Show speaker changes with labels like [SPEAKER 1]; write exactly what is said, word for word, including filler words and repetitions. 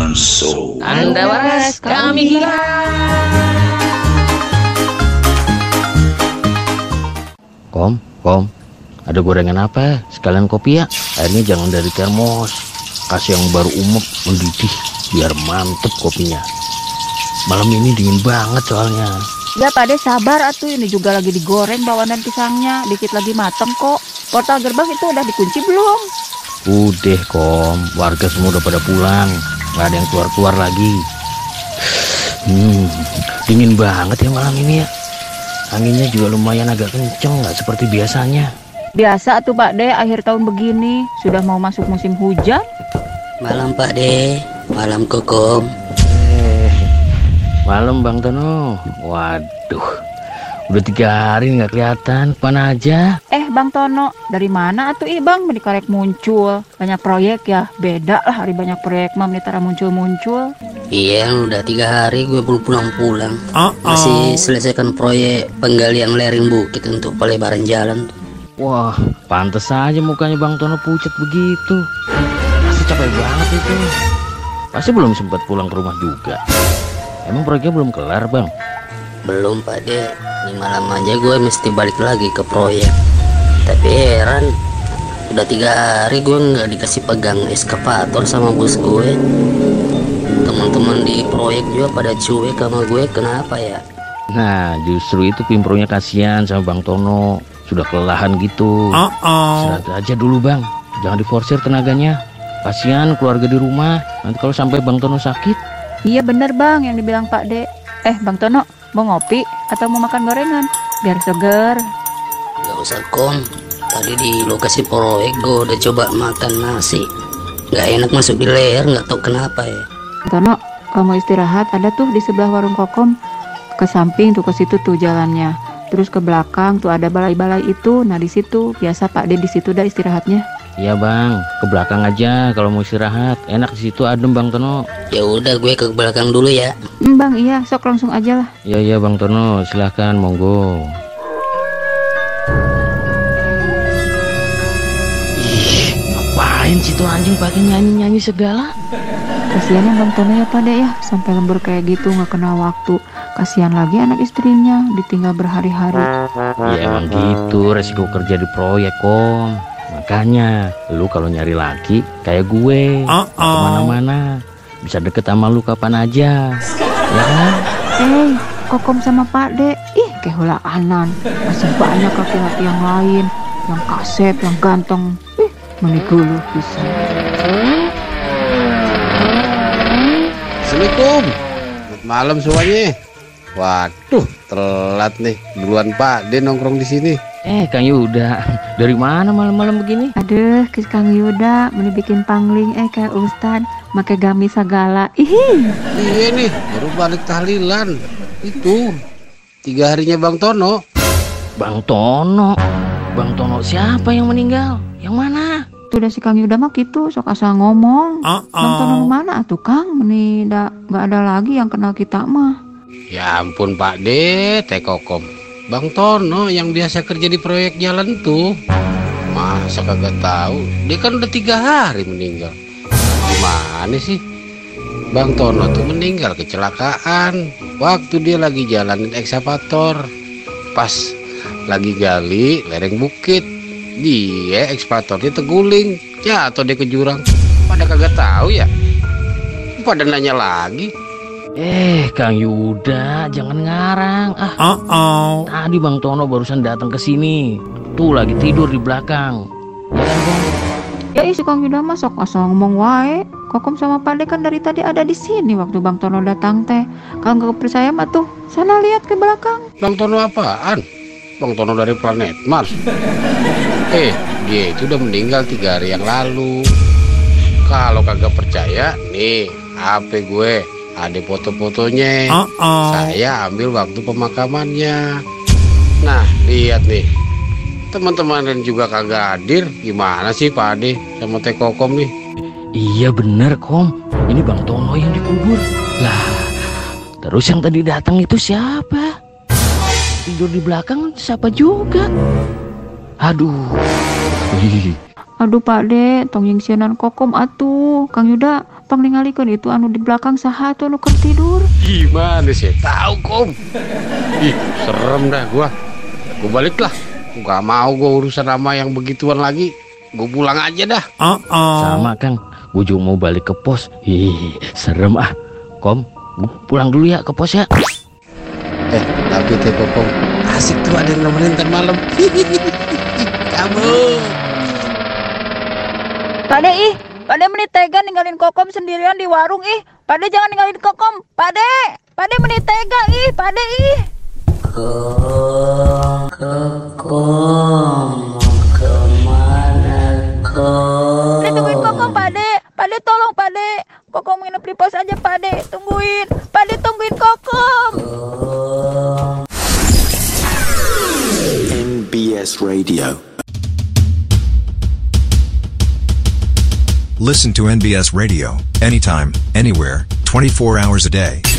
[SPEAKER 1] Gorengan Show.
[SPEAKER 2] Anda waras, kami hilang.
[SPEAKER 3] Kom, kom, ada gorengan apa? Sekalian kopi ya. Airnya jangan dari termos, kasih yang baru umep mendidih biar mantep kopinya. Malam ini dingin banget soalnya.
[SPEAKER 4] Ya Pak De, sabar atuh, ini juga lagi digoreng bawang dan pisangnya, dikit lagi mateng kok. Portal gerbang itu udah dikunci belum?
[SPEAKER 3] Udah kom, warga semua udah pada pulang, nggak ada yang keluar-keluar lagi. Hmm, dingin banget ya malam ini ya. Anginnya juga lumayan agak kenceng, nggak seperti biasanya.
[SPEAKER 4] Biasa tuh Pak De, akhir tahun begini sudah mau masuk musim hujan.
[SPEAKER 5] Malam Pak De, malam Kokom.
[SPEAKER 3] Eh, malam Bang Tono. Waduh, udah tiga hari nggak kelihatan, kemana aja?
[SPEAKER 4] Eh Bang Tono, dari mana atuh ih Bang mendikarek muncul? Banyak proyek ya, beda lah hari banyak proyek mah menitara muncul-muncul.
[SPEAKER 5] Iya, udah tiga hari gue belum pulang-pulang. Uh -oh. Masih selesaikan proyek penggalian lereng bukit untuk pelebaran jalan.
[SPEAKER 3] Wah, pantes aja mukanya Bang Tono pucat begitu. Pasti capek banget itu. Pasti belum sempat pulang ke rumah juga. Emang proyeknya belum kelar Bang?
[SPEAKER 5] Belum Pak De, ini malam aja gue mesti balik lagi ke proyek. Tapi heran, udah tiga hari gue nggak dikasih pegang eskavator sama bos gue. Teman-teman di proyek juga pada cuek sama gue, kenapa ya?
[SPEAKER 3] Nah, justru itu pimpronya kasihan sama Bang Tono. Sudah kelelahan gitu. Uh -oh. Istirahat aja dulu Bang, jangan diforsir tenaganya. Kasihan keluarga di rumah, nanti kalau sampai Bang Tono sakit.
[SPEAKER 4] Iya bener Bang yang dibilang Pak De. Eh Bang Tono, mau ngopi atau mau makan gorengan? Biar seger.
[SPEAKER 5] Gak usah Kom, tadi di lokasi proyek gue udah coba makan nasi. Gak enak masuk di leher, gak tau kenapa ya.
[SPEAKER 4] Tono, kalau mau istirahat ada tuh di sebelah warung Kokom. Ke samping tuh, ke situ tuh jalannya. Terus ke belakang tuh ada balai-balai itu. Nah di situ biasa Pak De di situ dah istirahatnya.
[SPEAKER 3] Iya Bang, ke belakang aja kalau mau istirahat. Enak di situ adem Bang Tono.
[SPEAKER 5] Ya udah gue ke belakang dulu ya.
[SPEAKER 4] Hmm, Bang, iya, sok langsung aja lah.
[SPEAKER 3] Iya iya Bang Tono, silahkan monggo. Ih, ngapain situ anjing pakai nyanyi-nyanyi segala?
[SPEAKER 4] Kasiannya Bang Tono ya Pak De ya, sampai lembur kayak gitu nggak kenal waktu. Kasihan lagi anak istrinya, ditinggal berhari-hari.
[SPEAKER 3] Ya emang gitu, resiko kerja di proyek Kom. Makanya, lu kalau nyari laki kayak gue, uh -oh. kemana-mana, bisa deket sama lu kapan aja, ya kan?
[SPEAKER 4] Eh, Kokom sama Pak De, ih kehulaanan. Masih banyak laki-laki yang lain, yang kasep, yang ganteng. Ih, menikulu bisa.
[SPEAKER 6] Assalamualaikum, selamat malam semuanya. Waduh, telat nih. Duluan Pak De nongkrong di sini.
[SPEAKER 3] Eh, Kang Yuda, dari mana malam-malam begini?
[SPEAKER 4] Aduh, ke Kang Yuda, mau bikin pangling eh kayak Ustad, pakai gamis segala. Ih.
[SPEAKER 6] Iya nih, baru balik tahlilan. Itu tiga harinya Bang Tono.
[SPEAKER 3] Bang Tono, Bang Tono siapa yang meninggal? Yang mana?
[SPEAKER 4] Tuh udah si Kang Yuda mah gitu, sok asal ngomong. Uh -oh. Bang Tono mana atuh Kang? Ini nggak ada lagi yang kenal kita mah.
[SPEAKER 6] Ya ampun Pak De, Teh Kokom. Bang Tono yang biasa kerja di proyek jalan tuh. Masa kagak tahu? Dia kan udah tiga hari meninggal. Gimana sih? Bang Tono tuh meninggal kecelakaan waktu dia lagi jalanin ekskavator. Pas lagi gali lereng bukit, dia ekskavatornya terguling, jatuh dia ke jurang. Pada kagak tahu ya? Pada nanya lagi.
[SPEAKER 3] Eh, Kang Yuda, jangan ngarang. Ah, uh -oh. Tadi Bang Tono barusan datang ke sini. Tuh lagi tidur di belakang. Ya kan, Bang?
[SPEAKER 4] Ya isi Kang Yuda mah sok asal ngomong wae. Kokom sama Pak De kan dari tadi ada di sini waktu Bang Tono datang teh. Kalau nggak percaya mah tuh, sana lihat ke belakang.
[SPEAKER 6] Bang Tono apaan? Bang Tono dari planet Mars. Eh, dia itu udah meninggal tiga hari yang lalu. Kalau kagak percaya, nih H P gue ada foto-fotonya. Uh -oh. Saya ambil waktu pemakamannya. Nah, lihat nih. Teman-teman dan juga kagak hadir. Gimana sih Pak Ade sama Teh Kokom nih?
[SPEAKER 3] Iya bener Kom. Ini Bang Tono yang dikubur. Lah, terus yang tadi datang itu siapa? Tidur di belakang siapa juga? Aduh.
[SPEAKER 4] Aduh Pak De, tong yang sianan kokom atuh. Kang Yuda, pang ningalikeun itu anu di belakang saha tuh anu keur tidur.
[SPEAKER 6] Gimana sih? Tahu Kom. Ih, serem dah gua. Gua balik lah. Gak mau gua urusan sama yang begituan lagi. Gua pulang aja dah.
[SPEAKER 3] Uh-uh. Sama Kang, gua juga mau balik ke pos. Ih, serem ah. Kom, gua pulang dulu ya ke pos ya.
[SPEAKER 6] Eh, tapi teh Kokom, asik tuh ada yang nemenin ntar malam. Kamu.
[SPEAKER 1] Pak De ih, Pak De menit tega ninggalin Kokom sendirian di warung ih. Pak De jangan ninggalin Kokom. Pak De, Pak De menit tega ih, Pak De ih.
[SPEAKER 5] Kom, Kokom, mau kemana Kom?
[SPEAKER 1] Pak De tungguin Kokom Pak De. Pak De tolong Pak De. Kokom nginep di pos aja Pak De. Tungguin. Pak De tungguin Kokom.
[SPEAKER 7] N B S Radio.
[SPEAKER 8] Listen to N B S Radio anytime, anywhere, twenty-four hours a day.